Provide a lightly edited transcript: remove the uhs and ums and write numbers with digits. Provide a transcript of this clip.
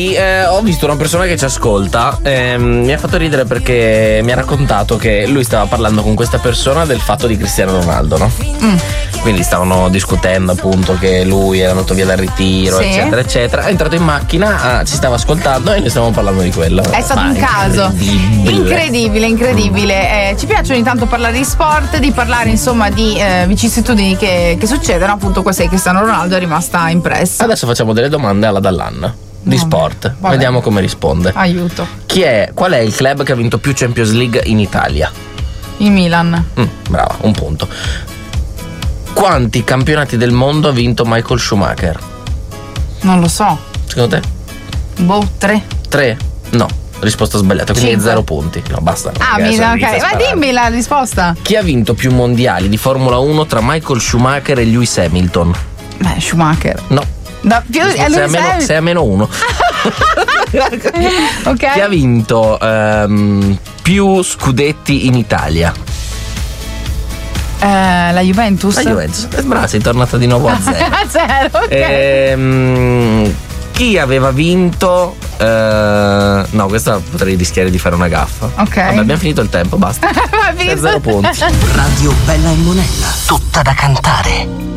Poi ho visto una persona che ci ascolta, mi ha fatto ridere perché mi ha raccontato che lui stava parlando con questa persona del fatto di Cristiano Ronaldo, no? Quindi stavano discutendo appunto che lui era andato via dal ritiro, Sì. eccetera eccetera. È entrato in macchina, ci stava ascoltando e noi stavamo parlando di quello. È stato un caso incredibile. Ci piace ogni tanto parlare di sport, di parlare insomma di vicissitudini che succedono. Appunto questa di Cristiano Ronaldo è rimasta impressa. Adesso facciamo delle domande alla Dallan di sport. vabbè. Vediamo come risponde. Aiuto. Qual è il club che ha vinto più Champions League in Italia? Il Milan. Brava, un punto. Quanti campionati del mondo ha vinto Michael Schumacher? Non lo so. Secondo te? 3. 3? No, risposta sbagliata, quindi 5. 0 punti. No, basta. Milan, ok. Ma dimmi la risposta. Chi ha vinto più mondiali di Formula 1 tra Michael Schumacher e Lewis Hamilton? Schumacher. No. Più Sei a meno 1. Ok. Chi ha vinto più scudetti in Italia? La Juventus. La Juventus. Brava, sei tornata di nuovo a 0. A 0, ok. Chi aveva vinto? No, questa potrei rischiare di fare una gaffa. Ok. Vabbè, abbiamo finito il tempo, basta. Va finito. 0 punti. Radio Bella e Monella, tutta da cantare.